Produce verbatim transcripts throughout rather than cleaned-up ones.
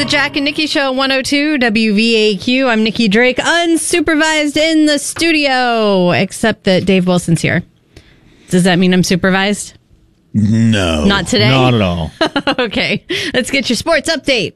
Jack and Nikki Show, one oh two W V A Q. I'm Nikki Drake, unsupervised in the studio, except that Dave Wilson's here. Does that mean I'm supervised? No. Not today? Not at all. Okay, let's get your sports update.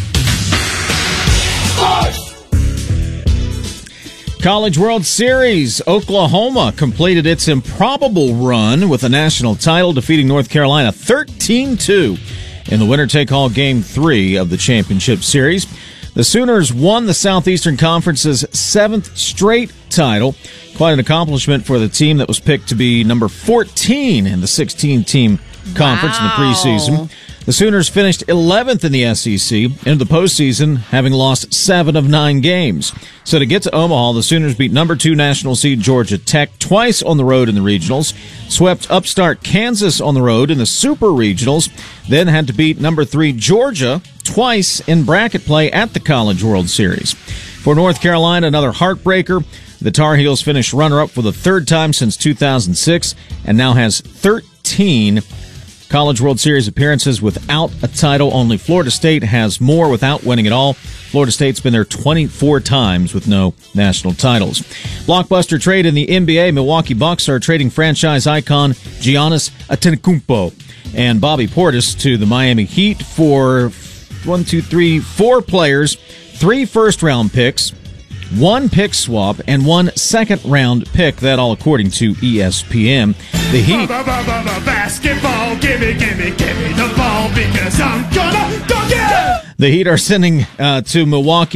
College World Series. Oklahoma completed its improbable run with a national title, defeating North Carolina thirteen two in the winner-take-all Game three of the championship series. The Sooners won the Southeastern Conference's seventh straight title. Quite an accomplishment for the team that was picked to be number fourteen in the sixteen-team conference Wow. in the preseason. The Sooners finished eleventh in the S E C into the postseason, having lost seven of nine games. So to get to Omaha, the Sooners beat number two national seed Georgia Tech twice on the road in the regionals, swept upstart Kansas on the road in the super regionals, then had to beat number three Georgia twice in bracket play at the College World Series. For North Carolina, another heartbreaker. The Tar Heels finished runner-up for the third time since two thousand six and now has thirteen College World Series appearances without a title. Only Florida State has more without winning at all. Florida State's been there twenty-four times with no national titles. Blockbuster trade in the N B A. Milwaukee Bucks are trading franchise icon Giannis Antetokounmpo and Bobby Portis to the Miami Heat for one, two, three, four players, three first-round picks, one pick swap, and one second-round pick. That all according to E S P N. The Heat... Basketball, gimme, gimme, gimme the ball because I'm gonna dunk it! The Heat are sending uh, to Milwaukee